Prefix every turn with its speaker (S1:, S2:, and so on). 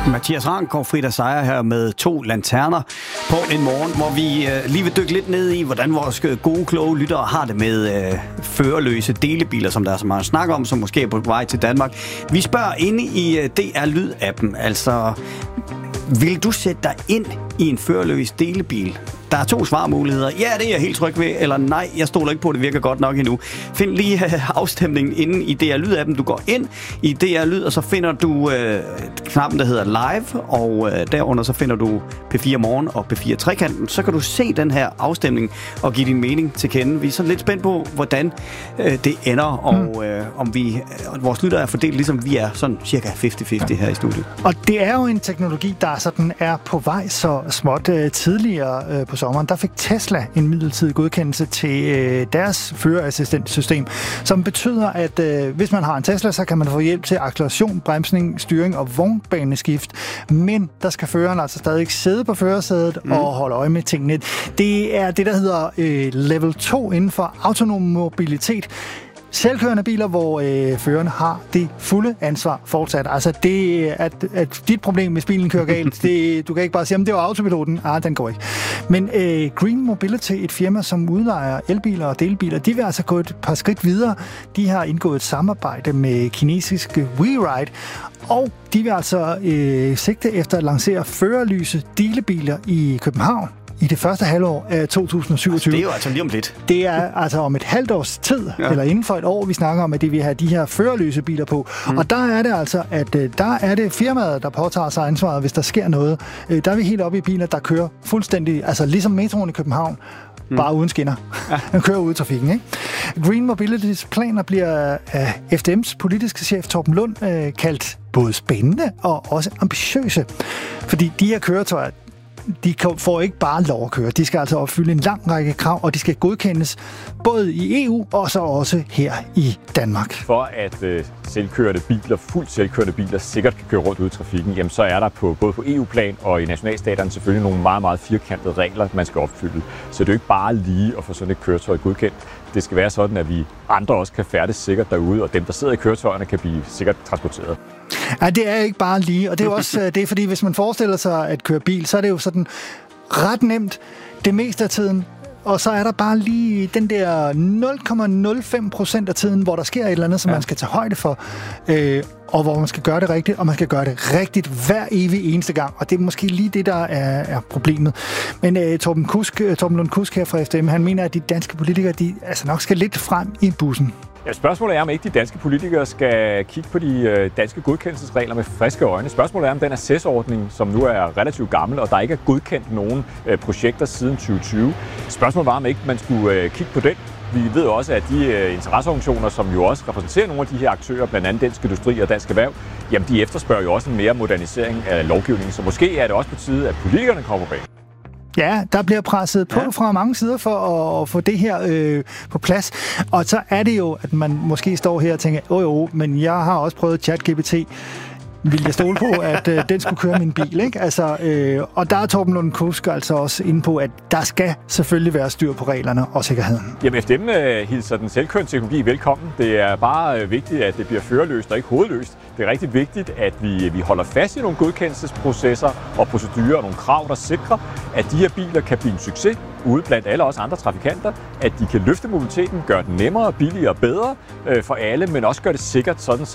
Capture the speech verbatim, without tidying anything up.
S1: Mathias Rank og Frida Sejer her med to lanterner på en morgen, hvor vi øh, lige vil dykke lidt ned i, hvordan vores gode, kloge lyttere har det med øh, førerløse delebiler, som der er så meget snak om, som måske er på vej til Danmark. Vi spørger inde i øh, D R Lyd-appen, altså, vil du sætte dig ind i en førerløs delebil? Der er to svarmuligheder. Ja, det er jeg helt tryg ved. Eller nej, jeg stoler ikke på, at det virker godt nok endnu. Find lige uh, afstemningen inde i D R Lyd-appen. Du går ind i D R Lyd, og så finder du uh, knappen, der hedder Live. Og uh, derunder så finder du P fire Morgen og P fire Trekanten. Så kan du se den her afstemning og give din mening til kende. Vi er så lidt spændt på, hvordan uh, det ender, og uh, om vi, uh, vores lytter er fordelt, ligesom vi er sådan cirka halvtreds halvtreds her i studiet.
S2: Og det er jo en teknologi, der sådan er på vej så småt. Uh, tidligere uh, på sommeren, der fik Tesla en midlertidig godkendelse til øh, deres førerassistentsystem, som betyder, at øh, hvis man har en Tesla, så kan man få hjælp til acceleration, bremsning, styring og vognbaneskift, men der skal føreren altså stadig sidde på førersædet mm. og holde øje med tingene. Det er det, der hedder øh, level to inden for autonom mobilitet. Selvkørende biler, hvor øh, føreren har det fulde ansvar fortsat. Altså, det at, at dit problem, hvis bilen kører galt, det, du kan ikke bare sige, at det var autopiloten. Ah, den går ikke. Men øh, Green Mobility, et firma, som udlejer elbiler og delbiler, de vil altså gå et par skridt videre. De har indgået et samarbejde med kinesiske WeRide, og de vil altså øh, sigte efter at lancere førerlyse delebiler i København i det første halvår af to tusind syvogtyve. Altså,
S1: det er jo altså lige om lidt.
S2: Det er altså om et halvt års tid, ja. eller inden for et år, vi snakker om, at de vil have de her førerløse biler på. Mm. Og der er det altså, at der er det firmaet, der påtager sig ansvaret, hvis der sker noget. Der er vi helt oppe i biler, der kører fuldstændig, altså ligesom metroen i København, mm. bare uden skinner. Ja. Den kører ud i trafikken, ikke? Green Mobilitys planer bliver af F D M's politiske chef Torben Lund øh, kaldt både spændende og også ambitiøse. Fordi de her køretøjer, de får ikke bare lov at køre. De skal altså opfylde en lang række krav, og de skal godkendes både i E U og så også her i Danmark.
S3: For at øh, selvkørende biler, fuldt selvkørende biler, sikkert kan køre rundt ude i trafikken, jamen, så er der på, både på E U-plan og i nationalstaterne selvfølgelig nogle meget, meget firkantede regler, man skal opfylde. Så det er jo ikke bare lige at få sådan et køretøj godkendt. Det skal være sådan, at vi andre også kan færdes sikkert derude, og dem, der sidder i køretøjerne, kan blive sikkert transporteret.
S2: Ja, det er ikke bare lige, og det er også det er, fordi hvis man forestiller sig at køre bil, så er det jo sådan ret nemt det meste af tiden, og så er der bare lige den der nul komma nul fem procent af tiden, hvor der sker et eller andet, som ja. man skal tage højde for, øh, og hvor man skal gøre det rigtigt, og man skal gøre det rigtigt hver evig eneste gang, og det er måske lige det, der er, er problemet. Men øh, Torben, Kusk, Torben Lund Kusk her fra F D M, han mener, at de danske politikere, de altså nok skal lidt frem i bussen.
S3: Ja, spørgsmålet er, om ikke de danske politikere skal kigge på de øh, danske godkendelsesregler med friske øjne. Spørgsmålet er, om den accessordning, som nu er relativt gammel, og der ikke er godkendt nogen øh, projekter siden tyve tyve. Spørgsmålet var, om ikke man skulle øh, kigge på den. Vi ved også, at de øh, interesseorganisationer, som jo også repræsenterer nogle af de her aktører, blandt andet Dansk Industri og Dansk Erhverv, jamen de efterspørger jo også en mere modernisering af lovgivningen. Så måske er det også på tide, at politikerne kommer bag.
S2: Ja, der bliver presset på ja. fra mange sider for at, at få det her øh, på plads. Og så er det jo, at man måske står her og tænker, åh jo, men jeg har også prøvet ChatGPT. Vil jeg stole på, at øh, den skulle køre min bil, ikke? Altså, øh, og der er Torben Lund Kusk altså også inde på, at der skal selvfølgelig være styr på reglerne og sikkerheden.
S3: Jamen, F D M øh, hilser den selvkørende teknologi velkommen. Det er bare øh, vigtigt, at det bliver førerløst og ikke hovedløst. Det er rigtig vigtigt, at vi, vi holder fast i nogle godkendelsesprocesser og procedurer og nogle krav, der sikrer, at de her biler kan blive en succes ude blandt alle os andre trafikanter, at de kan løfte mobiliteten, gøre den nemmere, billigere og bedre øh, for alle, men også gøre det sikkert, sådan